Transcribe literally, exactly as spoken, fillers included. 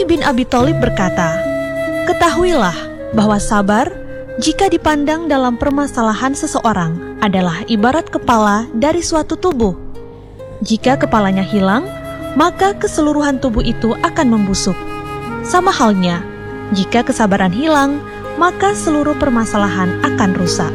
bin Abi Thalib berkata, "Ketahuilah bahwa sabar, jika dipandang dalam permasalahan seseorang, adalah ibarat kepala dari suatu tubuh. Jika kepalanya hilang, maka keseluruhan tubuh itu akan membusuk. Sama halnya, jika kesabaran hilang, maka seluruh permasalahan akan rusak."